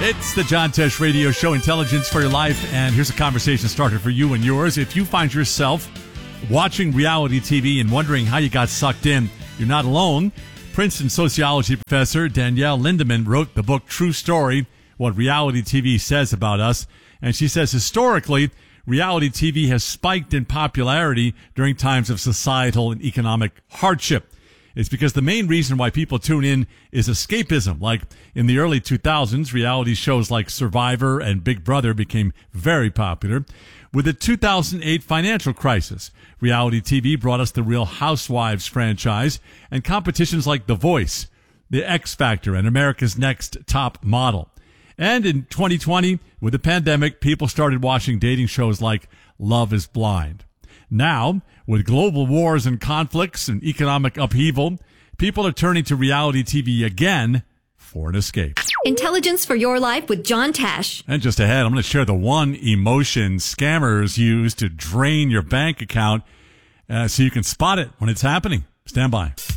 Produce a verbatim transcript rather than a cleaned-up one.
It's the John Tesh Radio Show, Intelligence for Your Life, and here's a conversation starter for you and yours. If you find yourself watching reality T V and wondering how you got sucked in, you're not alone. Princeton sociology professor Danielle Lindemann wrote the book True Story, What Reality T V Says About Us, and she says historically, reality T V has spiked in popularity during times of societal and economic hardship. It's because the main reason why people tune in is escapism. Like in the early two thousands, reality shows like Survivor and Big Brother became very popular. With the two thousand eight financial crisis, reality T V brought us the Real Housewives franchise and competitions like The Voice, The X Factor, and America's Next Top Model. And in twenty twenty, with the pandemic, people started watching dating shows like Love is Blind. Now, with global wars and conflicts and economic upheaval, people are turning to reality T V again for an escape. Intelligence for Your Life with John Tesh. And just ahead, I'm going to share the one emotion scammers use to drain your bank account uh, so you can spot it when it's happening. Stand by.